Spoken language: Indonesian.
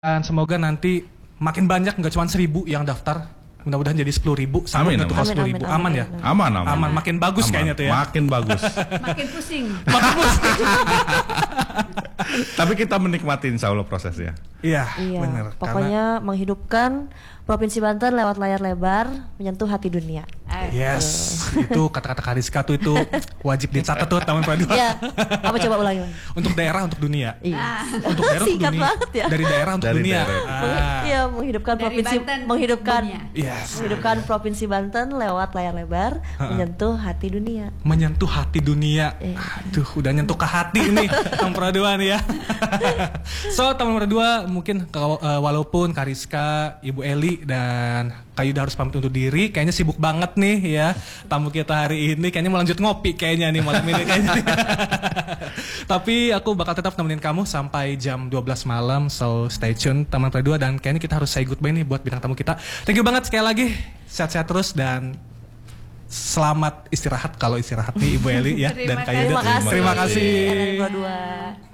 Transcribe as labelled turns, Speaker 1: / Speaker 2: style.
Speaker 1: Dan semoga nanti makin banyak, nggak cuma 1.000 yang daftar. Mudah-mudahan jadi 10.000 sampai
Speaker 2: Amin,
Speaker 1: nutup 10.000. Aman ya?
Speaker 2: Aman.
Speaker 1: Makin bagus
Speaker 2: Aman.
Speaker 1: kayaknya tuh ya.
Speaker 2: Makin bagus.
Speaker 3: Makin pusing.
Speaker 2: Tapi kita menikmati insya Allah prosesnya.
Speaker 1: Iya,
Speaker 4: Iya,
Speaker 1: benar.
Speaker 4: pokoknya menghidupkan Provinsi Banten lewat layar lebar, menyentuh hati dunia.
Speaker 1: Yes, itu kata-kata Kariska tuh itu wajib dicatat tuh Taman Pradua.
Speaker 4: Iya, apa coba ulangi lagi?
Speaker 1: Untuk daerah, untuk dunia.
Speaker 4: Iya.
Speaker 1: Untuk daerah, untuk
Speaker 4: Singkat
Speaker 1: dunia.
Speaker 4: banget ya.
Speaker 1: Dari daerah untuk
Speaker 2: Dari
Speaker 1: dunia.
Speaker 2: daerah.
Speaker 4: Iya, menghidupkan
Speaker 3: Dari
Speaker 4: provinsi,
Speaker 3: Banten,
Speaker 4: menghidupkan,
Speaker 3: dunia.
Speaker 1: Yes.
Speaker 4: menghidupkan Provinsi Banten lewat layar lebar, menyentuh hati dunia.
Speaker 1: Menyentuh hati dunia. Aduh, udah nyentuh ke hati nih Taman Pradua nih ya. So, Taman Pradua mungkin walaupun Kariska, Ibu Eli dan Kak Yuda harus pamit undur diri, kayaknya sibuk banget nih ya tamu kita hari ini, kayaknya mau lanjut ngopi kayaknya nih malam ini kayaknya. Tapi aku bakal tetap nemenin kamu sampai jam 12 malam, so stay tune Taman Pradua, dan kayaknya kita harus say goodbye nih buat bintang tamu kita. Thank you banget sekali lagi, sehat-sehat terus dan selamat istirahat kalau istirahat nih Ibu Eli ya dan Kak Yuda.
Speaker 4: Terima kasih.
Speaker 1: Terima kasih.
Speaker 4: RN22.